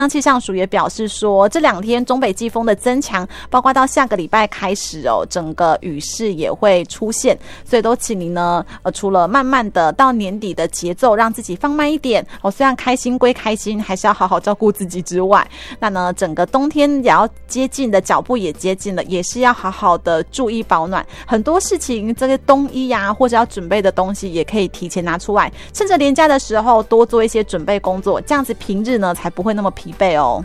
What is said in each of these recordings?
气象署也表示说，这2天中北季风的增强，包括到下个礼拜开始整个雨势也会出现，所以都请您呢，除了慢慢的到年底的节奏让自己放慢一点虽然开心归开心，还是要好好照顾自己之外，那呢整个冬天也要接近的脚步也接近了，也是要好好的注意保暖。很多事情这个冬衣啊，或者要准备的东西也可以提前拿出来，趁着连假的时候多做一些准备工作，这样子平日呢才不会那么疲惫哦。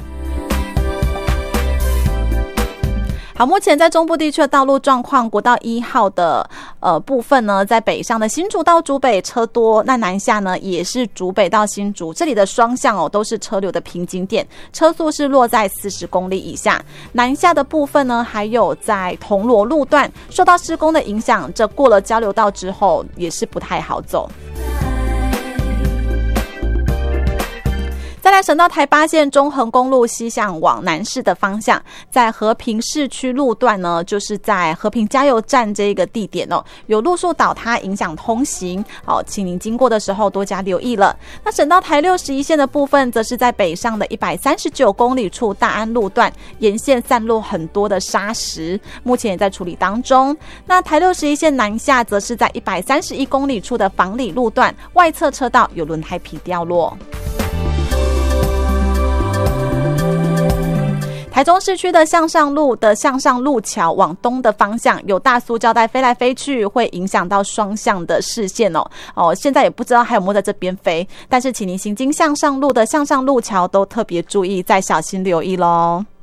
好，目前在中部地区的道路状况，国道1号的部分呢，在北上的新竹到竹北车多，那南下呢也是竹北到新竹，这里的双向都是车流的瓶颈点，车速是落在40公里以下。南下的部分呢，还有在铜锣路段受到施工的影响，这过了交流道之后也是不太好走。再来省道台8线中横公路西向往南市的方向，在和平市区路段呢，就是在和平加油站这个地点有路树倒塌影响通行，请您经过的时候多加留意了。那省道台61线的部分，则是在北上的139公里处大安路段，沿线散落很多的砂石，目前也在处理当中。那台61线南下，则是在131公里处的房里路段，外侧车道有轮胎皮掉落。台中市区的向上路桥往东的方向有大塑胶带飞来飞去，会影响到双向的视线现在也不知道还有没有在这边飞，但是请您行经向上路的向上路桥都特别注意，再小心留意咯。